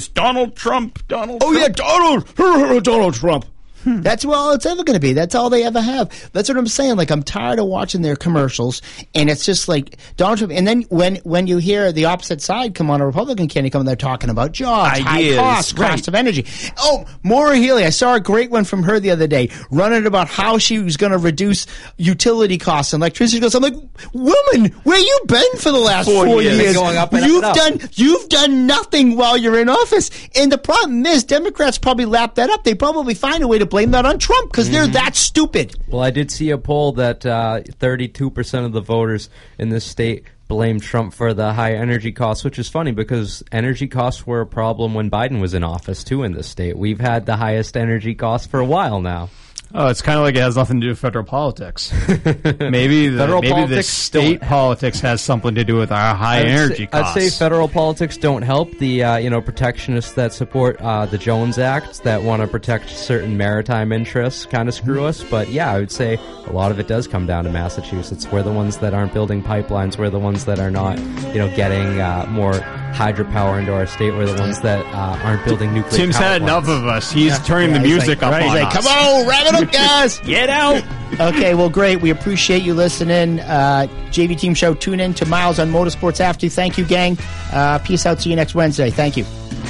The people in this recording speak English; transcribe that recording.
Donald Trump. Yeah, Donald Trump. That's all it's ever going to be. That's all they ever have. That's what I'm saying. Like, I'm tired of watching their commercials, and it's just like Donald Trump. And then when you hear the opposite side come on, a Republican candidate come on, they're talking about jobs, ideas, high costs, cost of energy. Oh, Maura Healey, I saw a great one from her the other day, running about how she was going to reduce utility costs and electricity costs. I'm like, woman, where you been for the last 4 years? Going up and up. You've done nothing while you're in office. And the problem is, Democrats probably lap that up. They probably find a way to blame that on Trump because they're that stupid. Well, I did see a poll that 32% of the voters in this state blame Trump for the high energy costs, which is funny because energy costs were a problem when Biden was in office, too, in this state. We've had the highest energy costs for a while now. Oh, it's kind of like it has nothing to do with federal politics. maybe the state politics has something to do with our high energy costs. I'd say federal politics don't help. The protectionists that support the Jones Act that want to protect certain maritime interests kind of screw us. But yeah, I would say a lot of it does come down to Massachusetts. We're the ones that aren't building pipelines. We're the ones that are not, getting more hydropower into our state. We're the ones that aren't building nuclear Tim's power had plants. enough of us. He's turning the music up on He's like, us. come on, wrap it up, guys. Get out. Okay, well, great. We appreciate you listening. JV Team Show, tune in to Miles on Motorsports After. Thank you, gang. Peace out. See you next Wednesday. Thank you.